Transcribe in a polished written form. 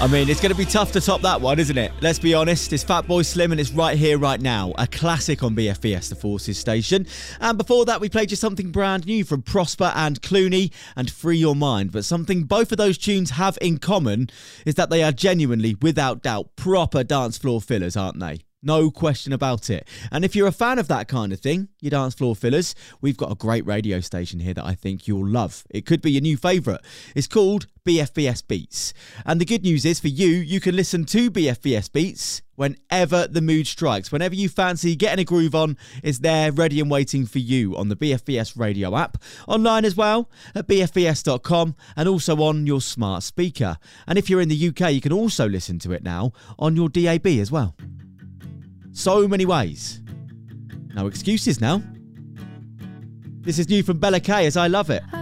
I mean, it's going to be tough to top that one, isn't it? Let's be honest, it's Fatboy Slim and it's Right Here, Right Now, a classic on BFBS, the Forces station. And before that, we played you something brand new from Prosper and Clooney and Free Your Mind. But something both of those tunes have in common is that they are genuinely, without doubt, proper dance floor fillers, aren't they? No question about it. And if you're a fan of that kind of thing, your dance floor fillers, we've got a great radio station here that I think you'll love. It could be your new favourite. It's called BFBS Beats. And the good news is for you, you can listen to BFBS Beats whenever the mood strikes. Whenever you fancy getting a groove on, it's there ready and waiting for you on the BFBS radio app, online as well at bfbs.com and also on your smart speaker. And if you're in the UK, you can also listen to it now on your DAB as well. So many ways. No excuses now. This is new from Bella K as I Love It.